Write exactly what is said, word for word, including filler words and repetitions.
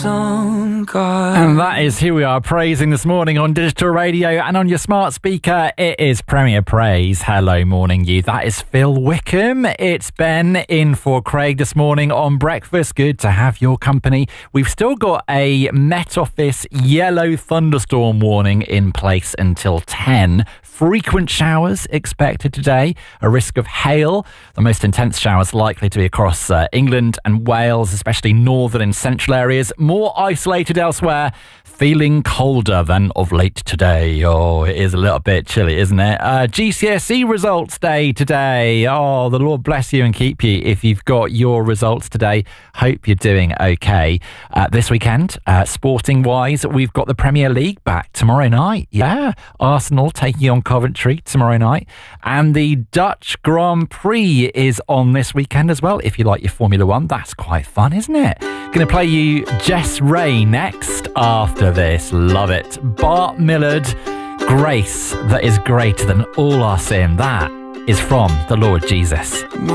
And that is who we are praising this morning on digital radio and on your smart speaker. It is Premier Praise. Hello, morning you. That is Phil Wickham. It's Ben in for Craig this morning on breakfast. Good to have your company. We've still got a Met Office yellow thunderstorm warning in place until ten. Frequent showers expected today, a risk of hail. The most intense showers likely to be across uh, England and Wales, especially northern and central areas. More isolated elsewhere. Feeling colder than of late today. Oh, it is a little bit chilly, isn't it? Uh, G C S E results day today. Oh, the Lord bless you and keep you if you've got your results today. Hope you're doing okay. Uh, this weekend, uh, sporting-wise, we've got the Premier League back tomorrow night. Yeah, Arsenal taking on Coventry tomorrow night. And the Dutch Grand Prix is on this weekend as well. If you like your Formula One, that's quite fun, isn't it? Going to play you Jess Ray next after this. Love it. Bart Millard, Grace that is greater than all our sin. That is from the Lord Jesus.